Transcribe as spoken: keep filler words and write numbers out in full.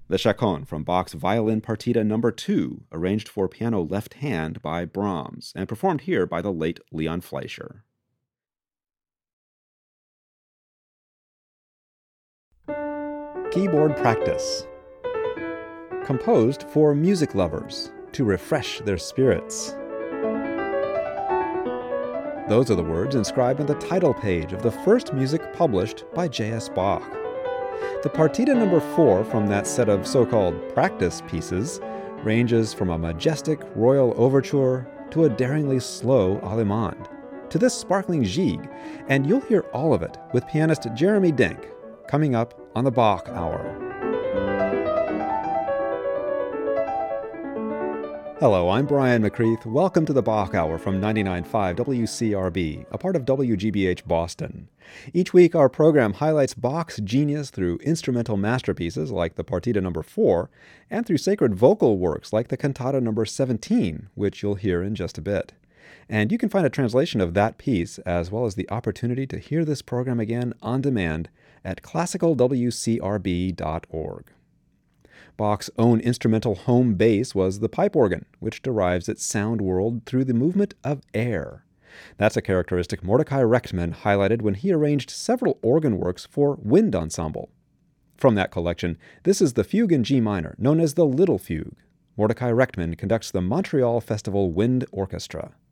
the Chaconne from Bach's Violin Partita Number two, arranged for piano left hand by Brahms, and performed here by the late Leon Fleischer. Keyboard Practice. Composed for music lovers, to refresh their spirits. Those are the words inscribed on the title page of the first music published by J S Bach. The Partita Number four from that set of so-called practice pieces ranges from a majestic royal overture to a daringly slow allemande, to this sparkling gigue, and you'll hear all of it with pianist Jeremy Denk coming up on the Bach Hour. Hello, I'm Brian McCreath. Welcome to the Bach Hour from ninety-nine point five W C R B, a part of W G B H Boston. Each week, our program highlights Bach's genius through instrumental masterpieces like the Partita Number four, and through sacred vocal works like the Cantata Number seventeen, which you'll hear in just a bit. And you can find a translation of that piece, as well as the opportunity to hear this program again on demand at classical w c r b dot org. Bach's own instrumental home base was the pipe organ, which derives its sound world through the movement of air. That's a characteristic Mordecai Rechtman highlighted when he arranged several organ works for wind ensemble. From that collection, this is the fugue in G minor, known as the Little Fugue. Mordecai Rechtman conducts the Montreal Festival Wind Orchestra.